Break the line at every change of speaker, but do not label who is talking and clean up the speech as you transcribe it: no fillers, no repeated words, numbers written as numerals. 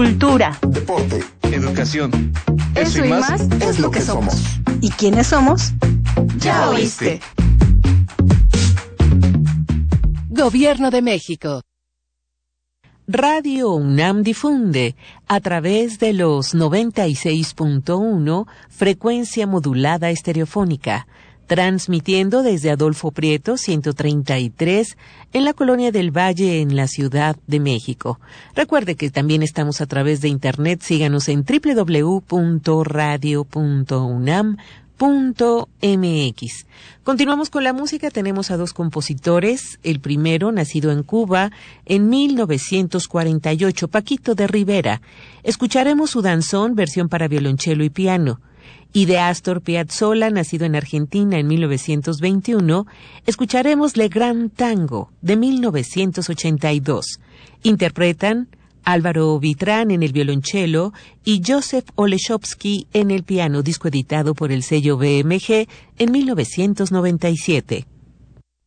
cultura,
deporte,
educación.
Eso y más es lo que somos. ¿Y quiénes somos? Ya oíste.
Gobierno de México. Radio UNAM difunde a través de los 96.1 frecuencia modulada estereofónica, transmitiendo desde Adolfo Prieto 133 en la Colonia del Valle en la Ciudad de México. Recuerde que también estamos a través de internet. Síganos en www.radio.unam.mx. Continuamos con la música. Tenemos a dos compositores. El primero, nacido en Cuba en 1948, Paquito de Rivera. Escucharemos su danzón, versión para violonchelo y piano. Y de Astor Piazzolla, nacido en Argentina en 1921, escucharemos Le Gran Tango, de 1982. Interpretan Álvaro Vitrán en el violonchelo y Joseph Olechowski en el piano, disco editado por el sello BMG en 1997.